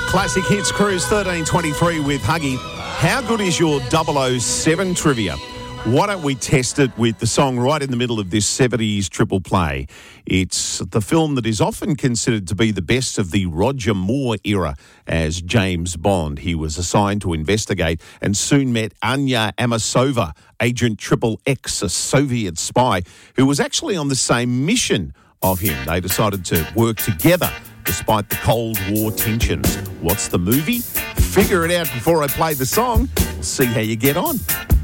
Classic Hits Cruise 1323 with Huggy. How good is your 007 trivia? Why don't we test it with the song right in the middle of this 70s triple play? It's the film that is often considered to be the best of the Roger Moore era as James Bond. He was assigned to investigate and soon met Anya Amasova, Agent Triple X, a Soviet spy who was actually on the same mission of him. They decided to work together despite the Cold War tensions. What's the movie? Figure it out before I play the song. See how you get on.